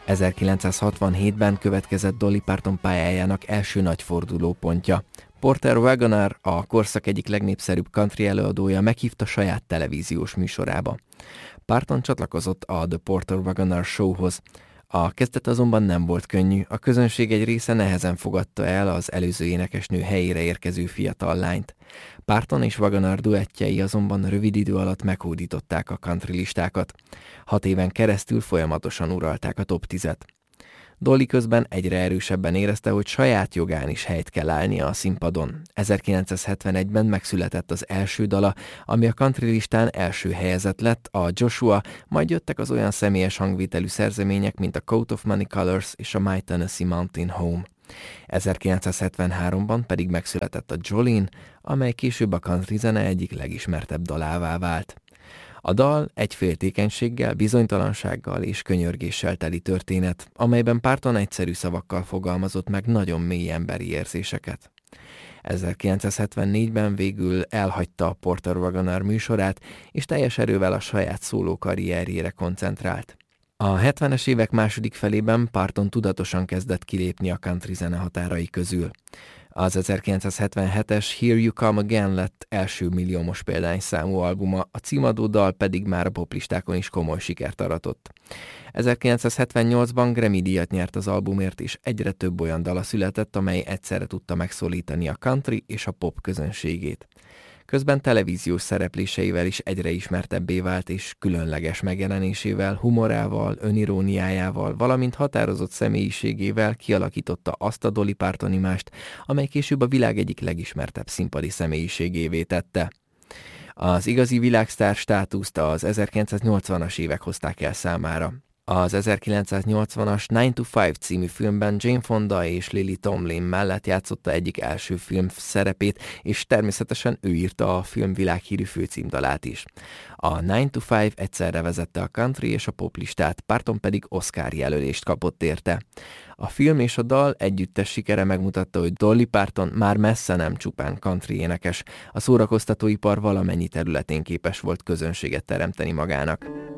1967-ben következett Dolly Parton pályájának első nagy fordulópontja. Porter Wagoner, a korszak egyik legnépszerűbb country előadója, meghívta saját televíziós műsorába. Parton csatlakozott a The Porter Wagoner Showhoz. A kezdet azonban nem volt könnyű, a közönség egy része nehezen fogadta el az előző énekesnő helyére érkező fiatal lányt. Parton és Wagoner duettjei azonban rövid idő alatt meghódították a country listákat. 6 éven keresztül folyamatosan uralták a top 10-et. Dolly közben egyre erősebben érezte, hogy saját jogán is helyt kell állnia a színpadon. 1971-ben megszületett az első dala, ami a country listán első helyezett lett, a Joshua, majd jöttek az olyan személyes hangvételű szerzemények, mint a Coat of Many Colors és a My Tennessee Mountain Home. 1973-ban pedig megszületett a Jolene, amely később a country zene egyik legismertebb dalává vált. A dal egy féltékenységgel, bizonytalansággal és könyörgéssel teli történet, amelyben Parton egyszerű szavakkal fogalmazott meg nagyon mély emberi érzéseket. 1974-ben végül elhagyta a Porter Wagoner műsorát, és teljes erővel a saját szóló karrierjére koncentrált. A 70-es évek második felében Parton tudatosan kezdett kilépni a country zene határai közül. Az 1977-es Here You Come Again lett első milliómos példányszámú albuma, a címadó dal pedig már a poplistákon is komoly sikert aratott. 1978-ban Grammy-díjat nyert az albumért, és egyre több olyan dala született, amely egyszerre tudta megszólítani a country és a pop közönségét. Közben televíziós szerepléseivel is egyre ismertebbé vált, és különleges megjelenésével, humorával, öniróniájával, valamint határozott személyiségével kialakította azt a Dolly Partonimást, amely később a világ egyik legismertebb színpadi személyiségévé tette. Az igazi világsztár státuszt az 1980-as évek hozták el számára. Az 1980-as 9 to 5 című filmben Jane Fonda és Lily Tomlin mellett játszotta egyik első film szerepét, és természetesen ő írta a film világhírű főcímdalát is. A 9 to 5 egyszerre vezette a country és a pop listát, Parton pedig Oscar jelölést kapott érte. A film és a dal együttes sikere megmutatta, hogy Dolly Parton már messze nem csupán country énekes, a szórakoztatóipar valamennyi területén képes volt közönséget teremteni magának.